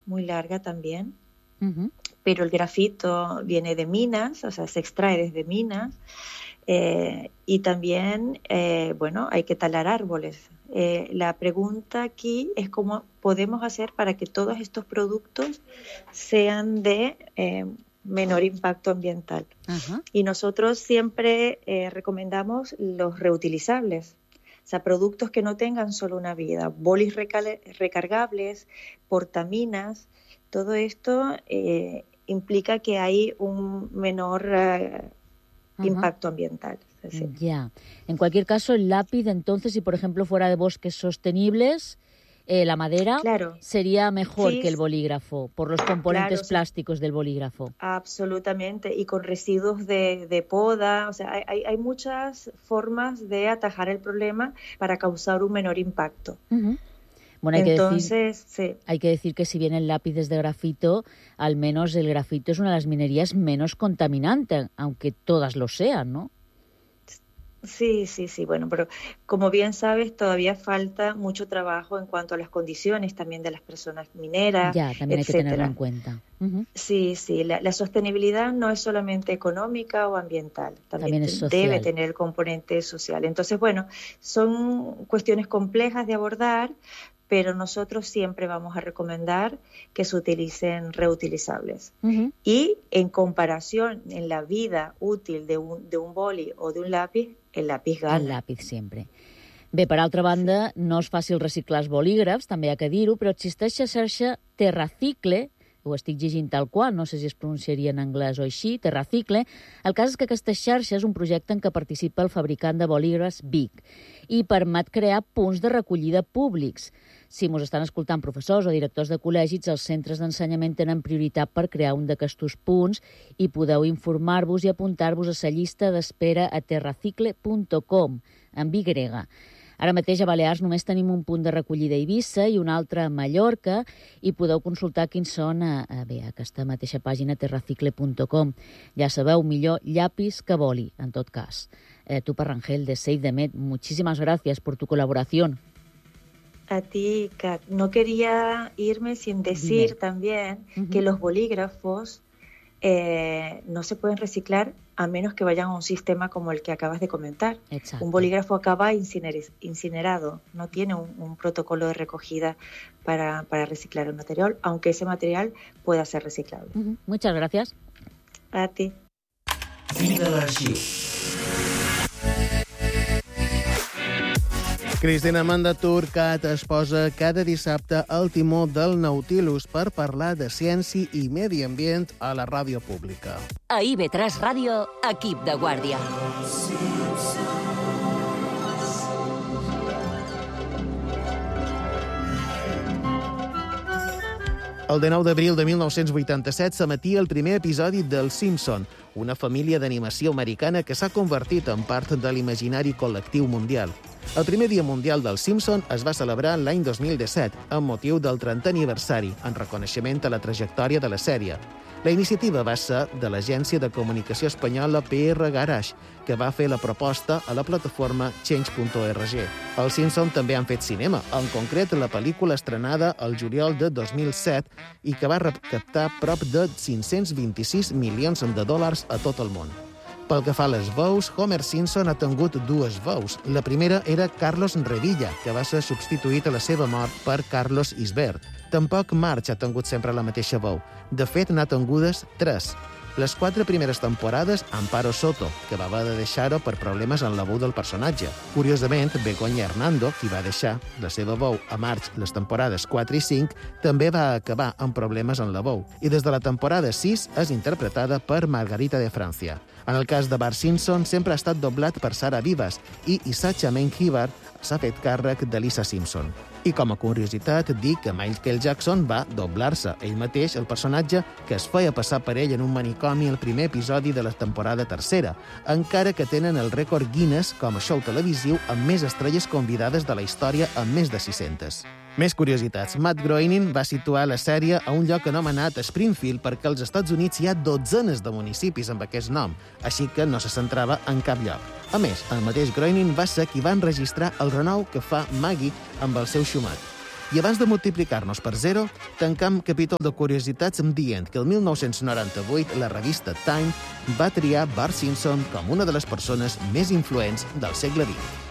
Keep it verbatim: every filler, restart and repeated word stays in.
muy larga también, Uh-huh. pero el grafito viene de minas, o sea, se extrae desde minas, eh, y también, eh, bueno, hay que talar árboles. Eh, la pregunta aquí es cómo podemos hacer para que todos estos productos sean de eh, menor impacto ambiental. Uh-huh. Y nosotros siempre eh, recomendamos los reutilizables. O sea, productos que no tengan solo una vida, bolis recal- recargables, portaminas, todo esto eh, implica que hay un menor eh, Ajá. impacto ambiental. Es decir, Ya. En cualquier caso, el lápiz, entonces, si por ejemplo fuera de bosques sostenibles, eh, la madera claro, sería mejor sí, que el bolígrafo, por los componentes claro, sí, plásticos del bolígrafo. absolutamente, y con residuos de, de poda, o sea, hay- hay, hay muchas formas de atajar el problema para causar un menor impacto. Uh-huh. Bueno, hay que decir, Entonces, sí, hay que decir que si bien el lápiz es de grafito, al menos el grafito es una de las minerías menos contaminante, aunque todas lo sean, ¿no? sí, sí, sí, bueno, pero como bien sabes, todavía falta mucho trabajo en cuanto a las condiciones también de las personas mineras, Ya, también hay que tenerlo en etcétera. cuenta. Uh-huh. Sí, sí, la, la sostenibilidad no es solamente económica o ambiental, también También te- es debe social. tener el componente social. Entonces, bueno, son cuestiones complejas de abordar, pero nosotros siempre vamos a recomendar que se utilicen reutilizables. Uh-huh. Y en comparación en la vida útil de un, de un boli o de un lápiz, el lápiz gana. El lápiz sempre. Bé, per altra banda, no és fàcil reciclar els bolígrafs, també hi ha que dir-ho, però existeix la xarxa Terracicle, ho estic llegint tal qual, no sé si es pronunciaria en anglès o així, Terracicle. El cas és que aquesta xarxa és un projecte en què participa el fabricant de bolígrafs Vic i permet crear punts de recollida públics. Si mos estan escoltant professors o directors de col·legis, els centres d'ensenyament tenen prioritat per crear un d'aquests punts i podeu informar-vos i apuntar-vos a la llista d'espera a terracicle punt com, amb Y. Ara mateix a Balears només tenim un punt de recollida a Eivissa i un altre a Mallorca i podeu consultar quins són a, a, bé, a aquesta mateixa pàgina terracicle punt com. Ja sabeu, millor llapis que boli, en tot cas. Eh, tu, Parrangel, de Save the Med, muchísimas gracias por tu colaboración. A ti, Kat. No quería irme sin decir Dime. también Uh-huh. que los bolígrafos eh, no se pueden reciclar a menos que vayan a un sistema como el que acabas de comentar. Exacto. Un bolígrafo acaba inciner- incinerado, no tiene un, un protocolo de recogida para, para reciclar el material, aunque ese material pueda ser reciclable. Uh-huh. Muchas gracias. A ti. Vida d'arxiu. Cristina Amanda Turcat es posa cada dissabte al timó del Nautilus per parlar de ciència i medi ambient a la ràdio pública. A I V tres Ràdio, equip de guàrdia. El dinou d'abril de mil nou-cents vuitanta-set s'emetia el primer episodi del Simpson, una família d'animació americana que s'ha convertit en part de l'imaginari col·lectiu mundial. El primer Dia Mundial del Simpson es va celebrar l'any dos mil disset, amb motiu del trentè aniversari, en reconeixement a la trajectòria de la sèrie. La iniciativa va ser de l'agència de comunicació espanyola P R Garage, que va fer la proposta a la plataforma change punt org. Els Simpson també han fet cinema, en concret la pel·lícula estrenada el juliol de dos mil set i que va recaptar prop de cinc-cents vint-i-sis milions de dòlars a tot el món. Pel que fa a les veus, Homer Simpson ha tingut dues veus. La primera era Carlos Revilla, que va ser substituït a la seva mort per Carlos Isbert. Tampoc Marge ha tingut sempre la mateixa veu. De fet, n'ha tingudes tres. Les quatre primeres temporades, Amparo Soto, que va haver de deixar-ho per problemes en la veu del personatge. Curiosament, Begoña Hernando, qui va deixar la seva veu a Marge les temporades quatre i cinc, també va acabar amb problemes en la veu. I des de la temporada sis és interpretada per Margarita de Francia. En el cas de Bart Simpson, sempre ha estat doblat per Sara Vivas i Isacha Menjivar s'ha fet càrrec de Lisa Simpson. I com a curiositat, dic que Michael Jackson va doblar-se ell mateix el personatge que es feia passar per ell en un manicomi al primer episodi de la temporada tercera, encara que tenen el rècord Guinness com a show televisiu amb més estrelles convidades de la història amb més de sis-centes. Més curiositats. Matt Groening va situar la sèrie a un lloc anomenat Springfield perquè als Estats Units hi ha dotzenes de municipis amb aquest nom, així que no se centrava en cap lloc. A més, el mateix Groening va ser qui va enregistrar el renou que fa Maggie amb el seu xumat. I abans de multiplicar-nos per zero, tancam capítol de curiositats dient que el mil nou-cents noranta-vuit la revista Time va triar Bart Simpson com una de les persones més influents del segle vint.